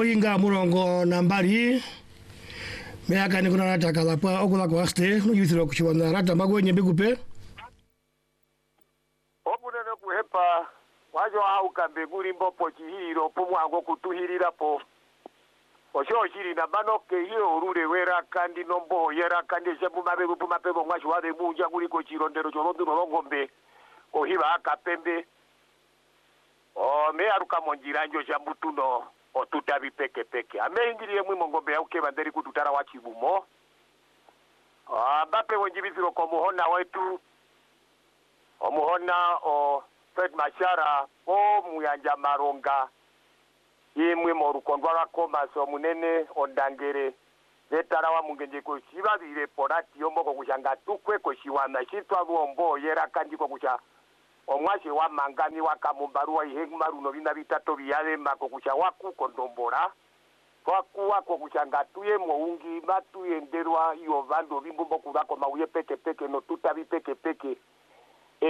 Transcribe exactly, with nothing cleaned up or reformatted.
oinga murongo nambari meaka ni kuna rata kalapa okula kwa aste nuyithiro kuchiwana rata magwenye bigupe obunene kuhepa wajo au kambeguri mbopo chihiro pomwango kutuhirira po osho shiri na manoke hiyo urure wera kandi nombo yera kandi sebu mabebu pumapebo mwashi wade munja guri ko chirondero chorondo rongombe ko hiba akapembe o me aruka monjiranjo jambutuno o tutabi peke peke ame ingiriye mwi mongombe yauke banderi kututara wa chibumo ah bape wonjibiziro ko muhona wetu o muhona o Fred Mashara o muyanja maronga imwe mu rukondo rwakoma so munene ondangere letara wa mungenje ko shiba bire porati yombo ko kushanga tukwe ko shiwana shitwa bombo yera kandi ko kusha omwashe wa mangani wa kamumbaru wa ihegmaru no bina bitato biyale mako kusha waku kondombora kwaku wako kushanga tuye muungi matu yenderwa yovando bimbombo kurako mauye peke peke no tutabi peke peke